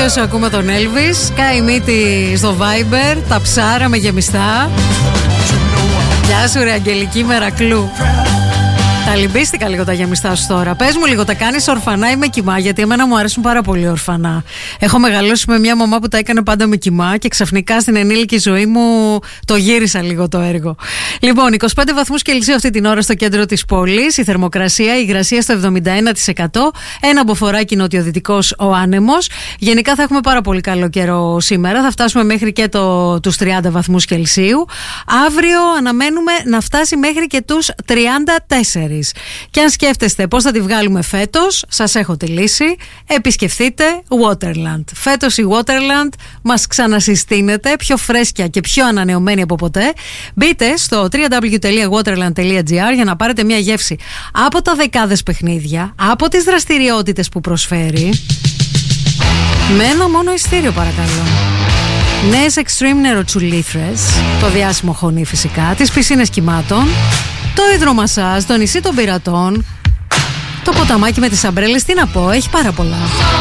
όσο ακούμε τον Elvis. Κάει μύτη στο Viber, τα ψάρα με γεμιστά. Γεια σου ρε Αγγελική Μερακλού. Τα λυμπίστηκα λίγο τα γεμιστά σου τώρα. Πες μου λίγο, τα κάνεις ορφανά ή με κιμά? Γιατί εμένα μου αρέσουν πάρα πολύ ορφανά. Έχω μεγαλώσει με μια μαμά που τα έκανε πάντα με κιμά και ξαφνικά στην ενήλικη ζωή μου το γύρισα λίγο το έργο. Λοιπόν, 25 βαθμούς Κελσίου αυτή την ώρα στο κέντρο της πόλης. Η θερμοκρασία, η υγρασία στο 71%. Ένα μποφοράκι νοτιοδυτικός ο άνεμος. Γενικά θα έχουμε πάρα πολύ καλό καιρό σήμερα. Θα φτάσουμε μέχρι και τους 30 βαθμούς Κελσίου. Αύριο αναμένουμε να φτάσει μέχρι και τους 34. Και αν σκέφτεστε πώς θα τη βγάλουμε φέτος, σας έχω τη λύση. Επισκεφτείτε Waterland. Φέτος η Waterland μας ξανασυστήνεται, πιο φρέσκια και πιο ανανεωμένη από ποτέ. Μπείτε στο www.waterland.gr για να πάρετε μια γεύση από τα δεκάδες παιχνίδια, από τις δραστηριότητες που προσφέρει. Με ένα μόνο ειστήριο, παρακαλώ. Νέες extreme νεροτσουλήθρες, το διάσημο χωνί φυσικά, τις πισίνες κυμάτων, το υδρομασάζ, το νησί των πειρατών, το ποταμάκι με τις αμπρέλες, τι να πω, έχει πάρα πολλά.